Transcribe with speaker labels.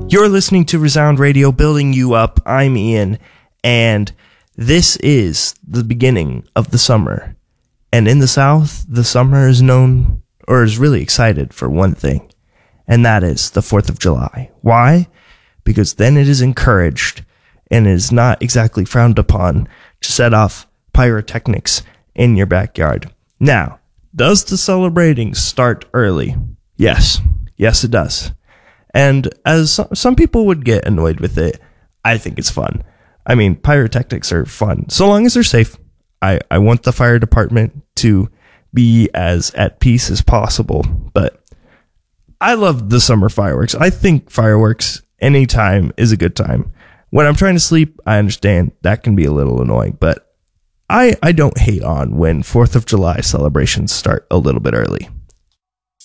Speaker 1: You're listening to Resound Radio, building you up. I'm Ian, and this is the beginning of the summer. And in the South, the summer is known, or is really excited for one thing, and that is the 4th of July. Why? Because then it is encouraged, and it is not exactly frowned upon, to set off pyrotechnics in your backyard. Now, does the celebrating start early? Yes. Yes, it does. And as some people would get annoyed with it, I think it's fun. I mean, pyrotechnics are fun, so long as they're safe. I want the fire department to be as at peace as possible, but I love the summer fireworks. I think fireworks anytime is a good time. When I'm trying to sleep, I understand that can be a little annoying, but I don't hate on when 4th of July celebrations start a little bit early.